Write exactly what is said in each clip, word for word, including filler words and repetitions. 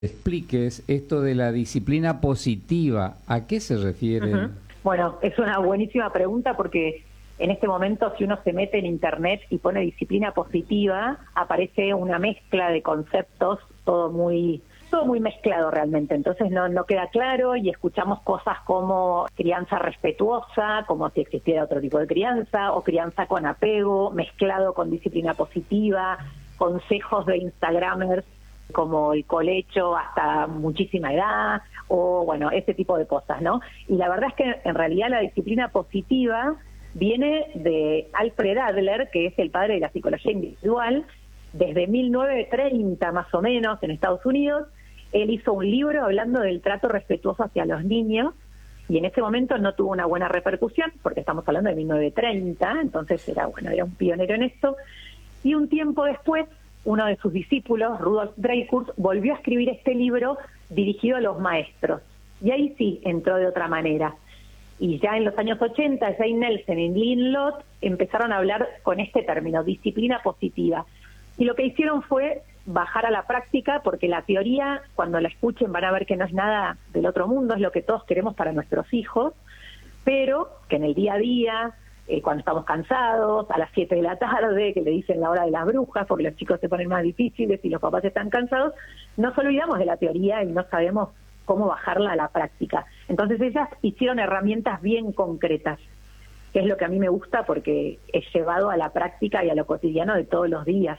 expliques esto de la disciplina positiva. ¿A qué se refiere? Uh-huh. Bueno, es una buenísima pregunta porque en este momento si uno se mete en internet y pone disciplina positiva, aparece una mezcla de conceptos, todo muy todo muy mezclado realmente, entonces no, no queda claro y escuchamos cosas como crianza respetuosa, como si existiera otro tipo de crianza, o crianza con apego, mezclado con disciplina positiva, consejos de Instagramers como el colecho hasta muchísima edad, o bueno, ese tipo de cosas, ¿no? Y la verdad es que en realidad la disciplina positiva viene de Alfred Adler, que es el padre de la psicología individual, desde mil novecientos treinta más o menos en Estados Unidos. Él hizo un libro hablando del trato respetuoso hacia los niños, y en ese momento no tuvo una buena repercusión, porque estamos hablando de mil novecientos treinta, entonces era, bueno, era un pionero en esto, y un tiempo después, uno de sus discípulos, Rudolf Dreikurs, volvió a escribir este libro dirigido a los maestros. Y ahí sí entró de otra manera. Y ya en los años ochenta, Jane Nelson y Lynn Lott empezaron a hablar con este término, disciplina positiva. Y lo que hicieron fue bajar a la práctica, porque la teoría, cuando la escuchen, van a ver que no es nada del otro mundo, es lo que todos queremos para nuestros hijos, pero que en el día a día, Eh, cuando estamos cansados, a las siete de la tarde, que le dicen la hora de las brujas, porque los chicos se ponen más difíciles y los papás están cansados, nos olvidamos de la teoría y no sabemos cómo bajarla a la práctica. Entonces ellas hicieron herramientas bien concretas, que es lo que a mí me gusta porque es llevado a la práctica y a lo cotidiano de todos los días.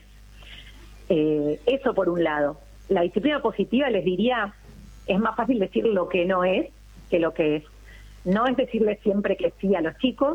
Eh, eso por un lado. La disciplina positiva, les diría, es más fácil decir lo que no es que lo que es. No es decirle siempre que sí a los chicos,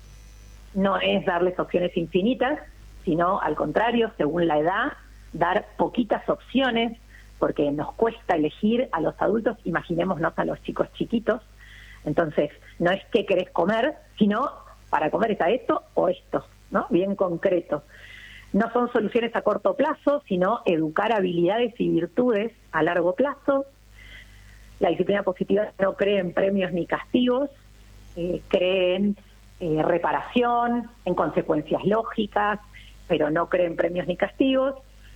no es darles opciones infinitas, sino al contrario, según la edad, dar poquitas opciones, porque nos cuesta elegir a los adultos, imaginémonos a los chicos chiquitos. Entonces, no es qué querés comer, sino para comer está esto o esto, ¿no? Bien concreto. No son soluciones a corto plazo, sino educar habilidades y virtudes a largo plazo. La disciplina positiva no cree en premios ni castigos, eh, cree en Eh, reparación, en consecuencias lógicas, pero no cree en premios ni castigos.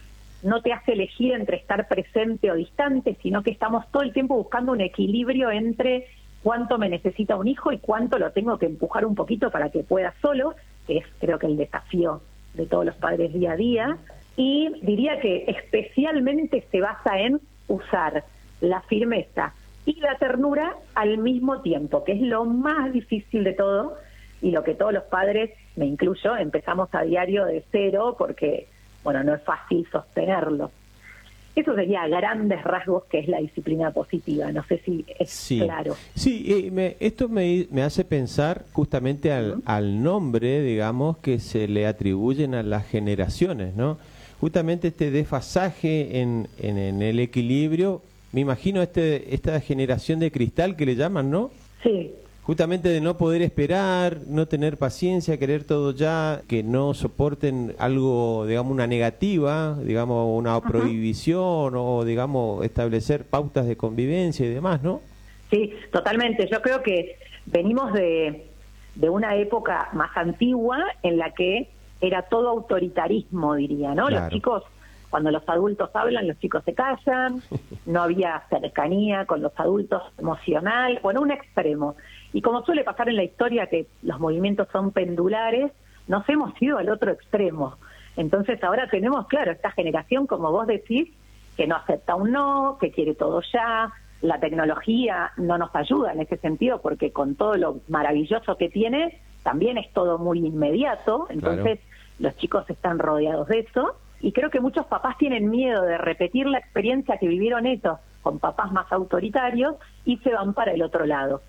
No te hace elegir entre estar presente o distante, sino que estamos todo el tiempo buscando un equilibrio entre cuánto me necesita un hijo y cuánto lo tengo que empujar un poquito para que pueda solo, que es creo que el desafío de todos los padres día a día. Y diría que especialmente se basa en usar la firmeza y la ternura al mismo tiempo, que es lo más difícil de todo, y lo que todos los padres, me incluyo, empezamos a diario de cero porque, bueno, no es fácil sostenerlo. Eso sería a grandes rasgos que es la disciplina positiva. No sé si es sí. claro. Sí, eh, me, esto me, me hace pensar justamente al, uh-huh. al nombre, digamos, que se le atribuyen a las generaciones, ¿no? Justamente este desfasaje en, en, en el equilibrio, me imagino este esta generación de cristal que le llaman, ¿no? Sí. Justamente de no poder esperar, no tener paciencia, querer todo ya, que no soporten algo, digamos, una negativa, digamos, una uh-huh. prohibición o, digamos, establecer pautas de convivencia y demás, ¿no? Sí, totalmente. Yo creo que venimos de, de una época más antigua en la que era todo autoritarismo, diría, ¿no? Claro. Los chicos, cuando los adultos hablan, los chicos se callan, no había cercanía con los adultos emocional, bueno, un extremo. Y como suele pasar en la historia que los movimientos son pendulares, nos hemos ido al otro extremo. Entonces ahora tenemos, claro, esta generación, como vos decís, que no acepta un no, que quiere todo ya. La tecnología no nos ayuda en ese sentido porque con todo lo maravilloso que tiene, también es todo muy inmediato. Entonces claro. Los chicos están rodeados de eso. Y creo que muchos papás tienen miedo de repetir la experiencia que vivieron ellos con papás más autoritarios y se van para el otro lado.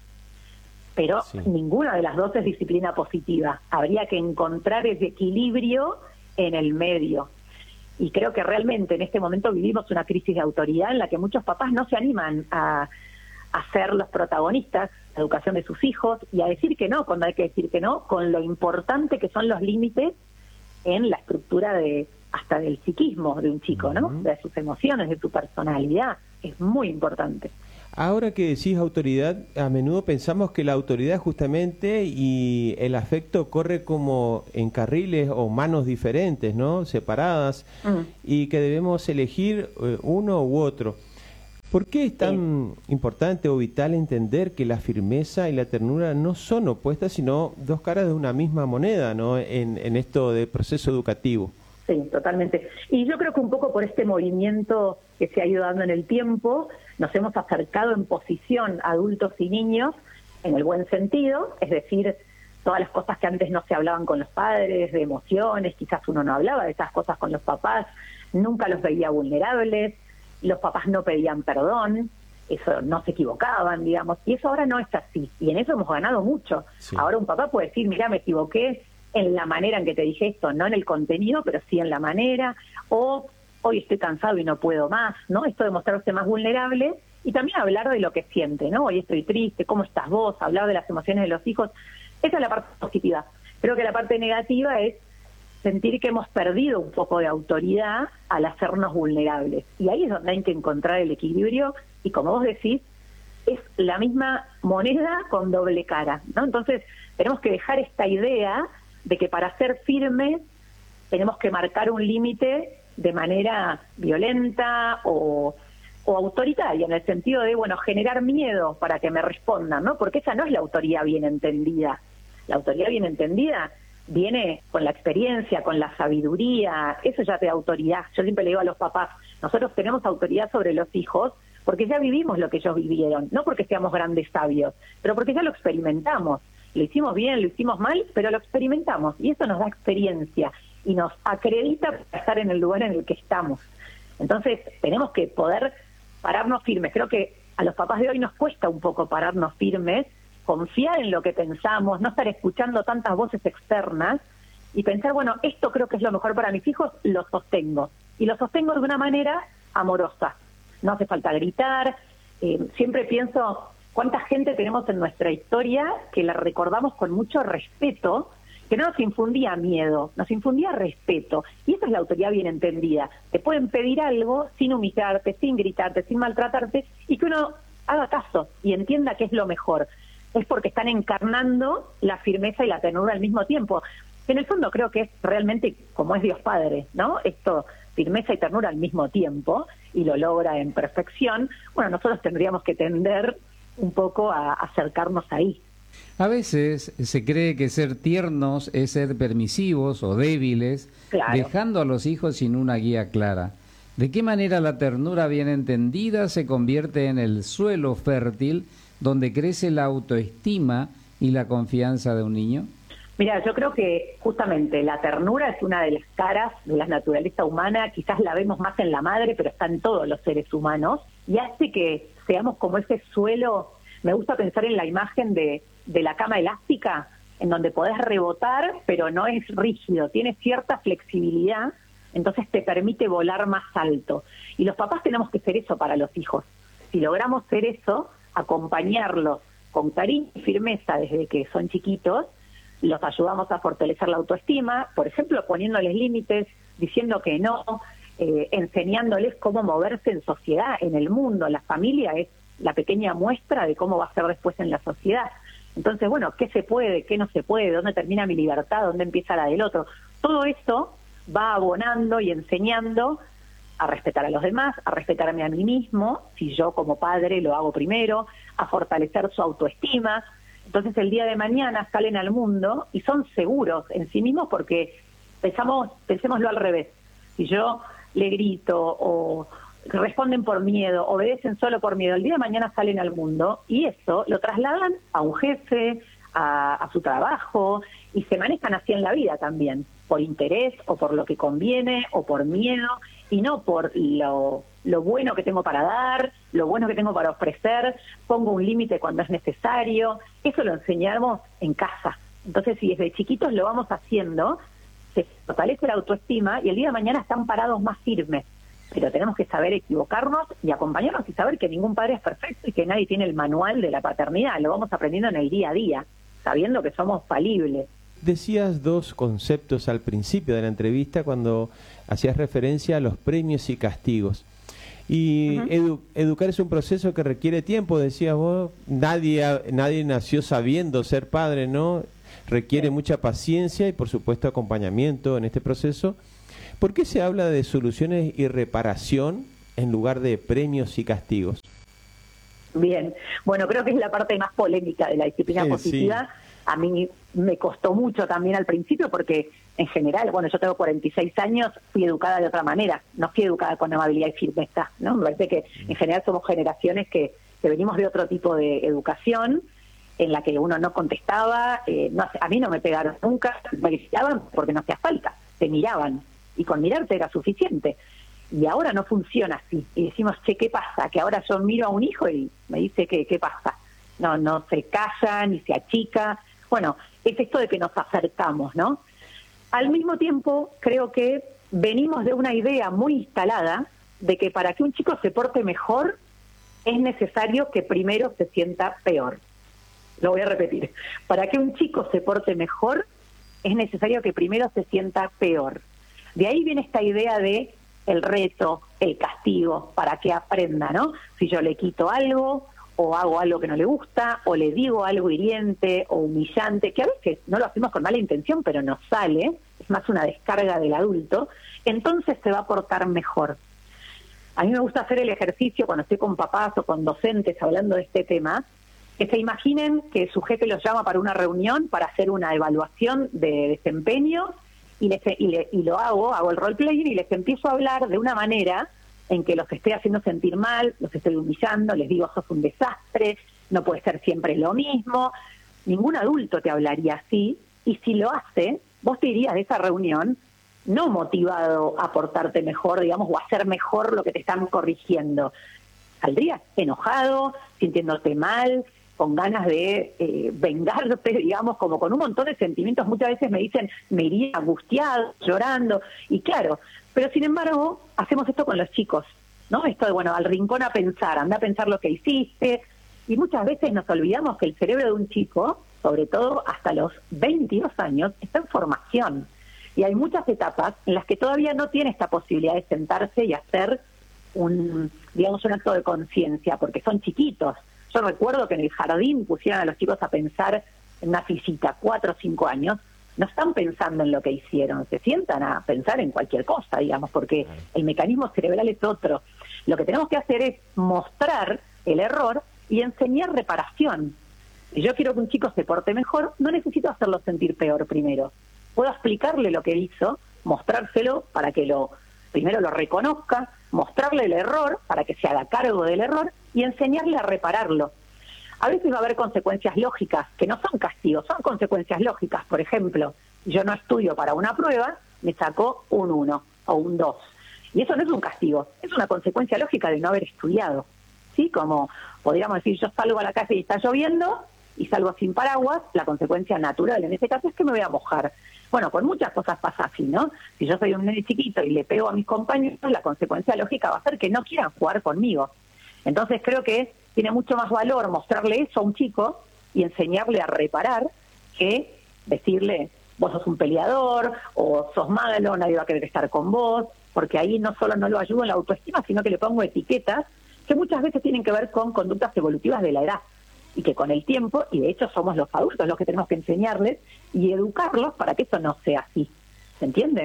Pero sí. Ninguna de las dos es disciplina positiva. Habría que encontrar ese equilibrio en el medio. Y creo que realmente en este momento vivimos una crisis de autoridad en la que muchos papás no se animan a, a ser los protagonistas de la educación de sus hijos y a decir que no, cuando hay que decir que no, con lo importante que son los límites en la estructura de hasta del psiquismo de un chico, ¿no? Uh-huh. De sus emociones, de su personalidad. Es muy importante. Ahora que decís autoridad, a menudo pensamos que la autoridad justamente y el afecto corre como en carriles o manos diferentes, ¿no? Separadas, uh-huh. y que debemos elegir eh, uno u otro. ¿Por qué es tan sí. importante o vital entender que la firmeza y la ternura no son opuestas, sino dos caras de una misma moneda, ¿no? En, en esto de proceso educativo. Sí, totalmente. Y yo creo que un poco por este movimiento que se ha ido dando en el tiempo, nos hemos acercado en posición a adultos y niños en el buen sentido, es decir, todas las cosas que antes no se hablaban con los padres, de emociones, quizás uno no hablaba de esas cosas con los papás, nunca los veía vulnerables, los papás no pedían perdón, eso no se equivocaban, digamos, y eso ahora no es así, y en eso hemos ganado mucho. Sí. Ahora un papá puede decir, mira, me equivoqué en la manera en que te dije esto, no en el contenido, pero sí en la manera, o hoy estoy cansado y no puedo más, ¿no? Esto de mostrarse más vulnerable, y también hablar de lo que siente, ¿no? Hoy estoy triste, ¿cómo estás vos? Hablar de las emociones de los hijos, esa es la parte positiva. Creo que la parte negativa es sentir que hemos perdido un poco de autoridad al hacernos vulnerables. Y ahí es donde hay que encontrar el equilibrio, y como vos decís, es la misma moneda con doble cara, ¿no? Entonces, tenemos que dejar esta idea de que para ser firmes tenemos que marcar un límite de manera violenta o, o autoritaria, en el sentido de, bueno, generar miedo para que me respondan, ¿no? Porque esa no es la autoridad bien entendida. La autoridad bien entendida viene con la experiencia, con la sabiduría, eso ya te da autoridad. Yo siempre le digo a los papás, nosotros tenemos autoridad sobre los hijos porque ya vivimos lo que ellos vivieron, no porque seamos grandes sabios, pero porque ya lo experimentamos. Lo hicimos bien, lo hicimos mal, pero lo experimentamos, y eso nos da experiencia y nos acredita para estar en el lugar en el que estamos. Entonces, tenemos que poder pararnos firmes. Creo que a los papás de hoy nos cuesta un poco pararnos firmes, confiar en lo que pensamos, no estar escuchando tantas voces externas y pensar, bueno, esto creo que es lo mejor para mis hijos, lo sostengo. Y lo sostengo de una manera amorosa. No hace falta gritar. Eh, siempre pienso cuánta gente tenemos en nuestra historia que la recordamos con mucho respeto, que no nos infundía miedo, nos infundía respeto. Y esa es la autoridad bien entendida. Te pueden pedir algo sin humillarte, sin gritarte, sin maltratarte, y que uno haga caso y entienda que es lo mejor. Es porque están encarnando la firmeza y la ternura al mismo tiempo. En el fondo creo que es realmente como es Dios Padre, ¿no? Esto, firmeza y ternura al mismo tiempo, y lo logra en perfección. Bueno, nosotros tendríamos que tender un poco a acercarnos ahí. A veces se cree que ser tiernos es ser permisivos o débiles, claro, dejando a los hijos sin una guía clara. ¿De qué manera la ternura bien entendida se convierte en el suelo fértil donde crece la autoestima y la confianza de un niño? Mira, yo creo que justamente la ternura es una de las caras de la naturaleza humana, quizás la vemos más en la madre, pero está en todos los seres humanos, y hace que seamos como ese suelo. Me gusta pensar en la imagen de, de la cama elástica, en donde podés rebotar, pero no es rígido, tiene cierta flexibilidad, entonces te permite volar más alto. Y los papás tenemos que ser eso para los hijos. Si logramos ser eso, acompañarlos con cariño y firmeza desde que son chiquitos, los ayudamos a fortalecer la autoestima, por ejemplo, poniéndoles límites, diciendo que no, eh, enseñándoles cómo moverse en sociedad, en el mundo. La familia es la pequeña muestra de cómo va a ser después en la sociedad. Entonces, bueno, ¿qué se puede, qué no se puede? ¿Dónde termina mi libertad? ¿Dónde empieza la del otro? Todo eso va abonando y enseñando a respetar a los demás, a respetarme a mí mismo, si yo como padre lo hago primero, a fortalecer su autoestima. Entonces el día de mañana salen al mundo y son seguros en sí mismos, porque pensamos, pensémoslo al revés. Si yo le grito o responden por miedo, obedecen solo por miedo, el día de mañana salen al mundo y eso lo trasladan a un jefe, a, a su trabajo, y se manejan así en la vida también, por interés o por lo que conviene o por miedo, y no por lo, lo bueno que tengo para dar, lo bueno que tengo para ofrecer. Pongo un límite cuando es necesario. Eso lo enseñamos en casa. Entonces, si desde chiquitos lo vamos haciendo, se fortalece la autoestima y el día de mañana están parados más firmes. Pero tenemos que saber equivocarnos y acompañarnos y saber que ningún padre es perfecto y que nadie tiene el manual de la paternidad. Lo vamos aprendiendo en el día a día, sabiendo que somos falibles. Decías dos conceptos al principio de la entrevista cuando hacías referencia a los premios y castigos. Y uh-huh. edu educar es un proceso que requiere tiempo, decías vos. Nadie, nadie nació sabiendo ser padre, ¿no? Requiere sí. mucha paciencia y, por supuesto, acompañamiento en este proceso. ¿Por qué se habla de soluciones y reparación en lugar de premios y castigos? Bien, bueno, creo que es la parte más polémica de la disciplina sí, positiva. Sí. A mí me costó mucho también al principio porque en general, bueno, yo tengo cuarenta y seis años, fui educada de otra manera, no fui educada con amabilidad y firmeza, ¿no? Me parece que en general somos generaciones que, que venimos de otro tipo de educación en la que uno no contestaba, eh, no, a mí no me pegaron nunca, me gritaban porque no hacía falta, te miraban y con mirarte era suficiente. Y ahora no funciona así. Y decimos, che, ¿qué pasa? Que ahora yo miro a un hijo y me dice, ¿qué, qué pasa? No, no se calla ni se achica. Bueno, es esto de que nos acercamos, ¿no? Al mismo tiempo, creo que venimos de una idea muy instalada de que para que un chico se porte mejor es necesario que primero se sienta peor. Lo voy a repetir. Para que un chico se porte mejor es necesario que primero se sienta peor. De ahí viene esta idea de el reto, el castigo, para que aprenda, ¿no? Si yo le quito algo, o hago algo que no le gusta, o le digo algo hiriente o humillante, que a veces no lo hacemos con mala intención, pero nos sale, es más una descarga del adulto, entonces se va a portar mejor. A mí me gusta hacer el ejercicio cuando estoy con papás o con docentes hablando de este tema, que se imaginen que su jefe los llama para una reunión para hacer una evaluación de desempeño, y, les, y, le, y lo hago, hago el role-playing y les empiezo a hablar de una manera en que los estoy haciendo sentir mal, los estoy humillando, les digo, sos un desastre, no puede ser siempre lo mismo. Ningún adulto te hablaría así, y si lo hace, vos te irías de esa reunión no motivado a portarte mejor, digamos, o a hacer mejor lo que te están corrigiendo. Saldrías enojado, sintiéndote mal, con ganas de eh, vengarte, digamos, como con un montón de sentimientos. Muchas veces me dicen, me iría angustiado, llorando, y claro, pero sin embargo, hacemos esto con los chicos, ¿no? Esto de, bueno, al rincón a pensar, anda a pensar lo que hiciste, y muchas veces nos olvidamos que el cerebro de un chico, sobre todo hasta los veintidós años, está en formación, y hay muchas etapas en las que todavía no tiene esta posibilidad de sentarse y hacer un, digamos, un acto de conciencia, porque son chiquitos. Yo recuerdo que en el jardín pusieron a los chicos a pensar en una fisita, cuatro o cinco años, no están pensando en lo que hicieron, se sientan a pensar en cualquier cosa, digamos, porque el mecanismo cerebral es otro. Lo que tenemos que hacer es mostrar el error y enseñar reparación. Si yo quiero que un chico se porte mejor, no necesito hacerlo sentir peor primero. Puedo explicarle lo que hizo, mostrárselo para que lo primero lo reconozca, mostrarle el error para que se haga cargo del error y enseñarle a repararlo. A veces va a haber consecuencias lógicas, que no son castigos, son consecuencias lógicas. Por ejemplo, yo no estudio para una prueba, me sacó un uno o un dos. Y eso no es un castigo, es una consecuencia lógica de no haber estudiado. ¿Sí? Como podríamos decir, yo salgo a la calle y está lloviendo y salgo sin paraguas, la consecuencia natural en ese caso es que me voy a mojar. Bueno, con muchas cosas pasa así, ¿no? Si yo soy un nene chiquito y le pego a mis compañeros, la consecuencia lógica va a ser que no quieran jugar conmigo. Entonces creo que tiene mucho más valor mostrarle eso a un chico y enseñarle a reparar que decirle, vos sos un peleador o sos malo, nadie va a querer estar con vos, porque ahí no solo no lo ayudo en la autoestima, sino que le pongo etiquetas que muchas veces tienen que ver con conductas evolutivas de la edad y que con el tiempo, y de hecho somos los adultos los que tenemos que enseñarles y educarlos para que eso no sea así. ¿Se entiende?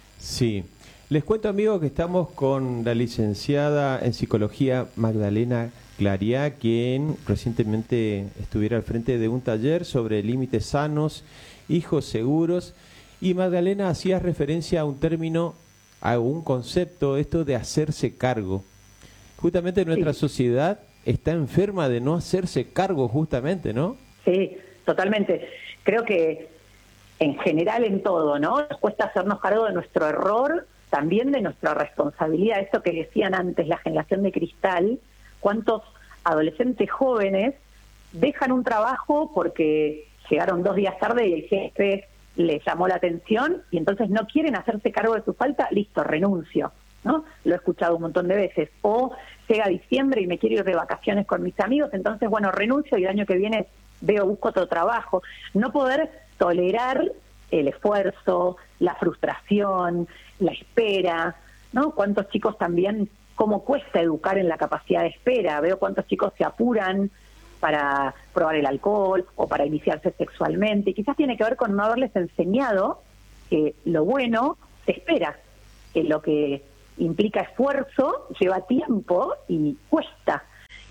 Sí. Les cuento, amigos, que estamos con la licenciada en psicología Magdalena Clariá, quien recientemente estuviera al frente de un taller sobre límites sanos, hijos seguros, y Magdalena hacía referencia a un término, a un concepto, esto de hacerse cargo. Justamente nuestra sí. sociedad está enferma de no hacerse cargo, justamente, ¿no? Sí, totalmente. Creo que en general en todo, ¿no? Nos cuesta hacernos cargo de nuestro error, también de nuestra responsabilidad. Esto que decían antes, la generación de cristal, cuántos adolescentes jóvenes dejan un trabajo porque llegaron dos días tarde y el jefe les llamó la atención y entonces no quieren hacerse cargo de su falta, listo, renuncio, ¿no? Lo he escuchado un montón de veces. O llega diciembre y me quiero ir de vacaciones con mis amigos, entonces, bueno, renuncio y el año que viene veo, busco otro trabajo. No poder tolerar el esfuerzo, la frustración, la espera, ¿no? Cuántos chicos también, cómo cuesta educar en la capacidad de espera. Veo cuántos chicos se apuran para probar el alcohol o para iniciarse sexualmente. Y quizás tiene que ver con no haberles enseñado que lo bueno se espera, que lo que implica esfuerzo lleva tiempo y cuesta.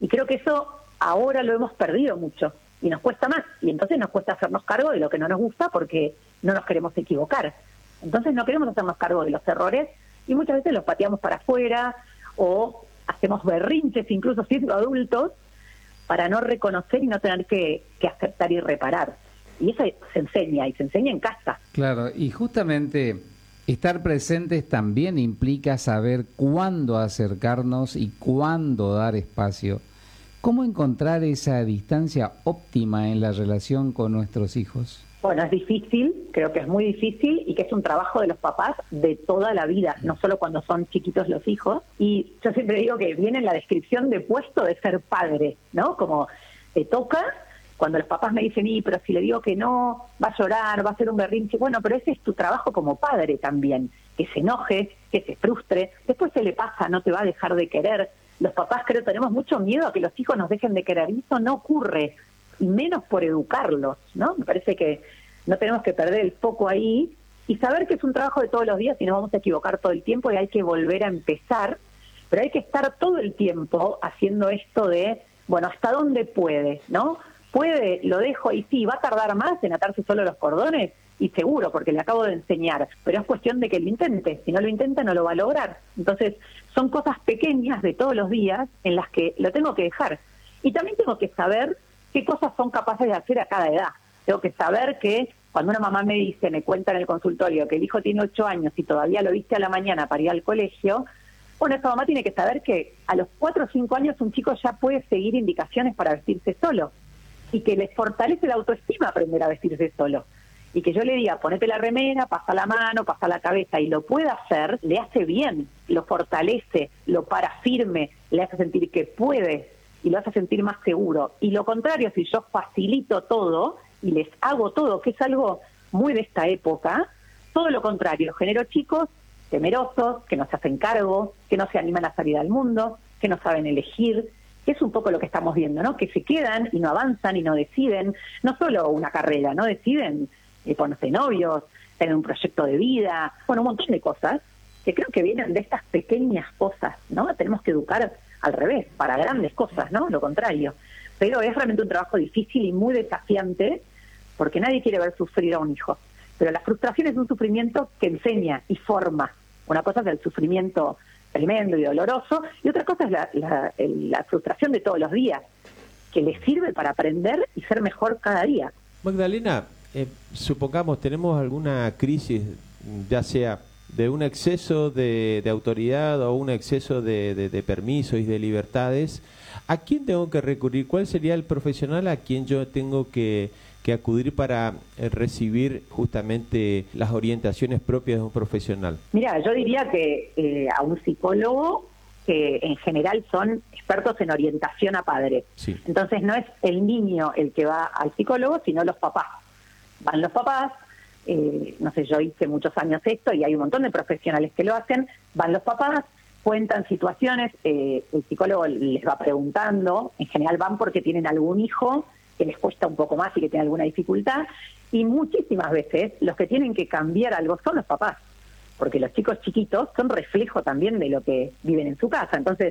Y creo que eso ahora lo hemos perdido mucho y nos cuesta más. Y entonces nos cuesta hacernos cargo de lo que no nos gusta porque no nos queremos equivocar. Entonces no queremos hacernos cargo de los errores y muchas veces los pateamos para afuera o hacemos berrinches, incluso siendo adultos, para no reconocer y no tener que, que aceptar y reparar. Y eso se enseña, y se enseña en casa. Claro, y justamente estar presentes también implica saber cuándo acercarnos y cuándo dar espacio. ¿Cómo encontrar esa distancia óptima en la relación con nuestros hijos? Bueno, es difícil, creo que es muy difícil y que es un trabajo de los papás de toda la vida, no solo cuando son chiquitos los hijos. Y yo siempre digo que viene en la descripción de puesto de ser padre, ¿no? Como te toca, cuando los papás me dicen, y pero si le digo que no, va a llorar, va a hacer un berrinche. Bueno, pero ese es tu trabajo como padre también, que se enoje, que se frustre, después se le pasa, no te va a dejar de querer. Los papás creo tenemos mucho miedo a que los hijos nos dejen de querer, y eso no ocurre, y menos por educarlos, ¿no? Me parece que no tenemos que perder el foco ahí y saber que es un trabajo de todos los días y nos vamos a equivocar todo el tiempo y hay que volver a empezar, pero hay que estar todo el tiempo haciendo esto de, bueno, ¿hasta dónde puede, no? Puede, lo dejo y sí, va a tardar más en atarse solo los cordones y seguro, porque le acabo de enseñar, pero es cuestión de que lo intente, si no lo intenta no lo va a lograr. Entonces, son cosas pequeñas de todos los días en las que lo tengo que dejar. Y también tengo que saber qué cosas son capaces de hacer a cada edad. Tengo que saber que cuando una mamá me dice, me cuenta en el consultorio que el hijo tiene ocho años y todavía lo viste a la mañana para ir al colegio, bueno, esa mamá tiene que saber que a los cuatro o cinco años un chico ya puede seguir indicaciones para vestirse solo y que les fortalece la autoestima aprender a vestirse solo. Y que yo le diga, ponete la remera, pasa la mano, pasa la cabeza y lo pueda hacer, le hace bien, lo fortalece, lo para firme, le hace sentir que puede y lo hace sentir más seguro. Y lo contrario, si yo facilito todo y les hago todo, que es algo muy de esta época, todo lo contrario, genero chicos temerosos, que no se hacen cargo, que no se animan a salir al mundo, que no saben elegir, que es un poco lo que estamos viendo, ¿no? Que se quedan y no avanzan y no deciden, no solo una carrera, no deciden eh, ponerse novios, tener un proyecto de vida, bueno, un montón de cosas que creo que vienen de estas pequeñas cosas, ¿no? Tenemos que educar al revés, para grandes cosas, ¿no? Lo contrario. Pero es realmente un trabajo difícil y muy desafiante porque nadie quiere ver sufrir a un hijo. Pero la frustración es un sufrimiento que enseña y forma. Una cosa es el sufrimiento tremendo y doloroso y otra cosa es la, la, la frustración de todos los días, que le sirve para aprender y ser mejor cada día. Magdalena, eh, supongamos tenemos alguna crisis, ya sea de un exceso de, de autoridad o un exceso de, de, de permisos y de libertades, ¿a quién tengo que recurrir? ¿Cuál sería el profesional a quien yo tengo que, que acudir para eh, recibir justamente las orientaciones propias de un profesional? Mira, yo diría que eh, a un psicólogo, que en general son expertos en orientación a padres. Sí. Entonces no es el niño el que va al psicólogo, sino los papás. Van los papás, eh, no sé, yo hice muchos años esto y hay un montón de profesionales que lo hacen, van los papás, cuentan situaciones, eh, el psicólogo les va preguntando, en general van porque tienen algún hijo que les cuesta un poco más y que tiene alguna dificultad, y muchísimas veces los que tienen que cambiar algo son los papás, porque los chicos chiquitos son reflejo también de lo que viven en su casa. Entonces,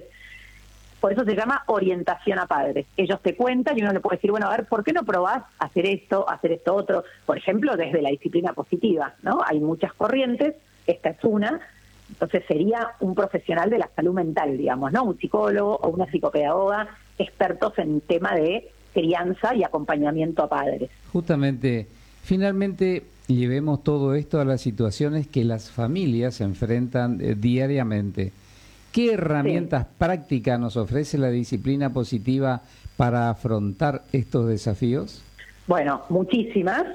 por eso se llama orientación a padres. Ellos te cuentan y uno le puede decir, bueno, a ver, ¿por qué no probás hacer esto, hacer esto otro? Por ejemplo, desde la disciplina positiva, ¿no? Hay muchas corrientes, esta es una. Entonces sería un profesional de la salud mental, digamos, ¿no? Un psicólogo o una psicopedagoga expertos en tema de crianza y acompañamiento a padres. Justamente, finalmente llevemos todo esto a las situaciones que las familias se enfrentan eh, diariamente. ¿Qué herramientas sí. prácticas nos ofrece la disciplina positiva para afrontar estos desafíos? Bueno, muchísimas.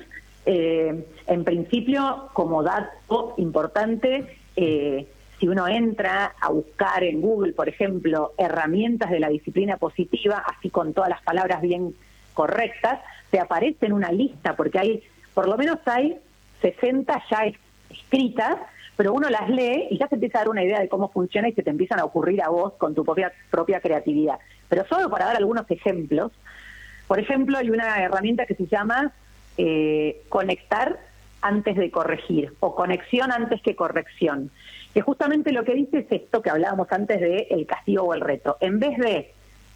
Eh, en principio, como dato importante, eh, si uno entra a buscar en Google, por ejemplo, herramientas de la disciplina positiva, así con todas las palabras bien correctas, te aparece en una lista, porque hay, por lo menos hay sesenta ya escritas, pero uno las lee y ya se empieza a dar una idea de cómo funciona y se te empiezan a ocurrir a vos con tu propia, propia creatividad. Pero solo para dar algunos ejemplos, por ejemplo, hay una herramienta que se llama eh, conectar antes de corregir, o conexión antes que corrección, que justamente lo que dice es esto que hablábamos antes de el castigo o el reto. En vez de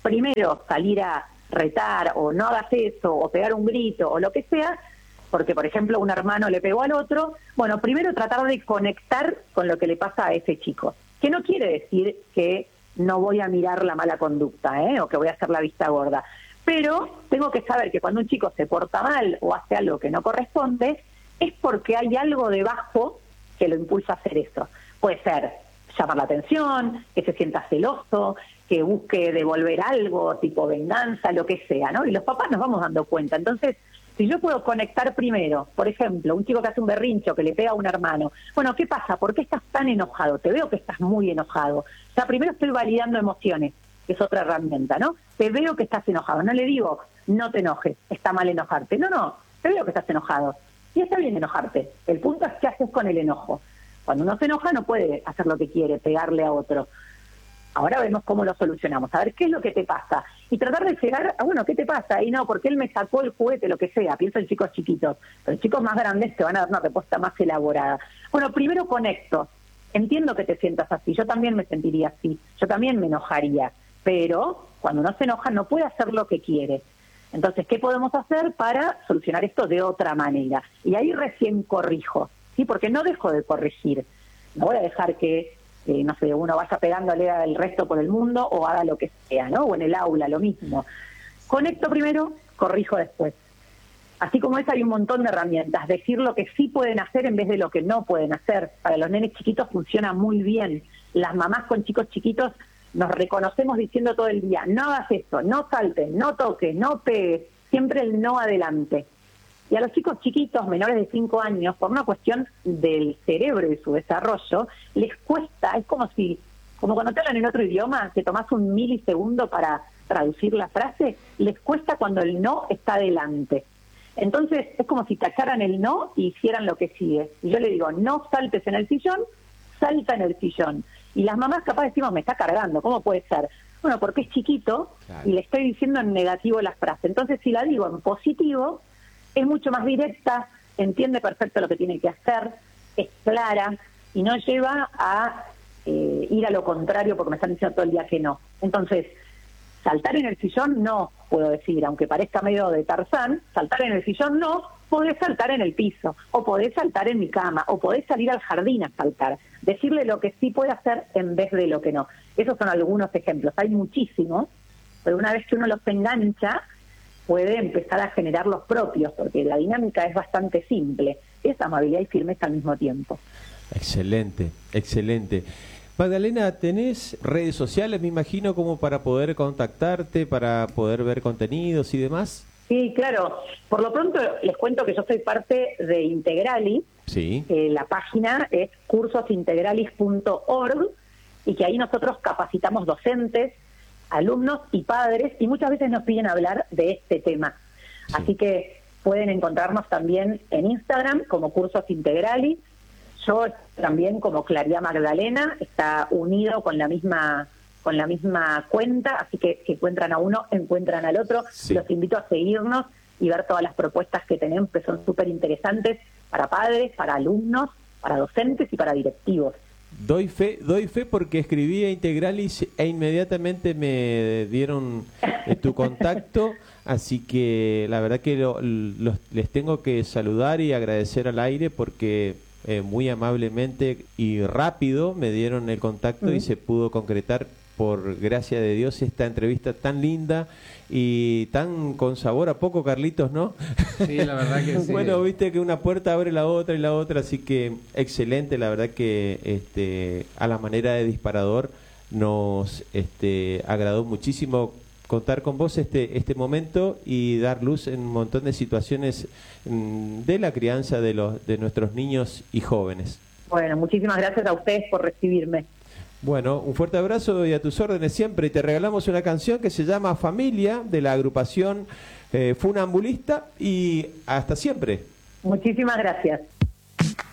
primero salir a retar o no hagas eso o pegar un grito o lo que sea, porque por ejemplo un hermano le pegó al otro, bueno, primero tratar de conectar con lo que le pasa a ese chico, que no quiere decir que no voy a mirar la mala conducta, ¿eh? O que voy a hacer la vista gorda, pero tengo que saber que cuando un chico se porta mal o hace algo que no corresponde, es porque hay algo debajo que lo impulsa a hacer eso. Puede ser llamar la atención, que se sienta celoso, que busque devolver algo, tipo venganza, lo que sea, ¿no? Y los papás nos vamos dando cuenta. Entonces, si yo puedo conectar primero, por ejemplo, un chico que hace un berrincho, que le pega a un hermano, bueno, ¿qué pasa? ¿Por qué estás tan enojado? Te veo que estás muy enojado. O sea, primero estoy validando emociones, que es otra herramienta, ¿no? Te veo que estás enojado. No le digo, no te enojes, está mal enojarte. No, no, te veo que estás enojado. Y está bien enojarte. El punto es qué haces con el enojo. Cuando uno se enoja no puede hacer lo que quiere, pegarle a otro. Ahora vemos cómo lo solucionamos, a ver qué es lo que te pasa. Y tratar de llegar a, bueno, ¿qué te pasa? Y no, porque él me sacó el juguete, lo que sea. Pienso en chicos chiquitos. Pero chicos más grandes te van a dar una respuesta más elaborada. Bueno, primero conecto. Entiendo que te sientas así. Yo también me sentiría así. Yo también me enojaría. Pero cuando uno se enoja no puede hacer lo que quiere. Entonces, ¿qué podemos hacer para solucionar esto de otra manera? Y ahí recién corrijo, ¿sí? Porque no dejo de corregir. No voy a dejar que, eh, no sé, uno vaya pegándole al resto por el mundo o haga lo que sea, ¿no? O en el aula, lo mismo. Conecto primero, corrijo después. Así como es, hay un montón de herramientas. Decir lo que sí pueden hacer en vez de lo que no pueden hacer. Para los nenes chiquitos funciona muy bien. Las mamás con chicos chiquitos nos reconocemos diciendo todo el día, no hagas esto, no saltes, no toques, no pegues, siempre el no adelante. Y a los chicos chiquitos, menores de cinco años, por una cuestión del cerebro y su desarrollo, les cuesta, es como si, como cuando te hablan en otro idioma, que tomás un milisegundo para traducir la frase, les cuesta cuando el no está adelante. Entonces, es como si tacharan el no y hicieran lo que sigue. Y yo le digo, no saltes en el sillón, salta en el sillón. Y las mamás capaz decimos, me está cargando, ¿cómo puede ser? Bueno, porque es chiquito, claro, y le estoy diciendo en negativo la frase. Entonces, si la digo en positivo, es mucho más directa, entiende perfecto lo que tiene que hacer, es clara, y no lleva a eh, ir a lo contrario porque me están diciendo todo el día que no. Entonces, saltar en el sillón no, puedo decir, aunque parezca medio de Tarzán, saltar en el sillón no, podés saltar en el piso, o podés saltar en mi cama, o podés salir al jardín a saltar. Decirle lo que sí puede hacer en vez de lo que no. Esos son algunos ejemplos, hay muchísimos, pero una vez que uno los engancha, puede empezar a generar los propios, porque la dinámica es bastante simple, es amabilidad y firmeza al mismo tiempo. Excelente, excelente. Magdalena, ¿tenés redes sociales, me imagino, como para poder contactarte, para poder ver contenidos y demás? Sí, claro. Por lo pronto les cuento que yo soy parte de Integralis. Sí. Eh, la página es cursos integralis punto org y que ahí nosotros capacitamos docentes, alumnos y padres, y muchas veces nos piden hablar de este tema. Sí. Así que pueden encontrarnos también en Instagram como Cursos Integralis. Yo también como Claridad Magdalena, está unido con la misma con la misma cuenta, así que si encuentran a uno, encuentran al otro. Sí. Los invito a seguirnos y ver todas las propuestas que tenemos, que son súper interesantes para padres, para alumnos, para docentes y para directivos. Doy fe, doy fe porque escribí a Integralis e inmediatamente me dieron eh, tu contacto, así que la verdad que lo, los, les tengo que saludar y agradecer al aire porque eh, muy amablemente y rápido me dieron el contacto. Uh-huh. Y se pudo concretar, por gracia de Dios, esta entrevista tan linda y tan con sabor a poco, Carlitos, ¿no? Sí, la verdad que sí. Bueno, viste que una puerta abre la otra y la otra, así que excelente, la verdad que este a la manera de disparador nos este agradó muchísimo contar con vos este este momento y dar luz en un montón de situaciones mmm, de la crianza de los de nuestros niños y jóvenes. Bueno, muchísimas gracias a ustedes por recibirme. Bueno, un fuerte abrazo y a tus órdenes siempre. Y te regalamos una canción que se llama Familia, de la agrupación eh, Funambulista. Y hasta siempre. Muchísimas gracias.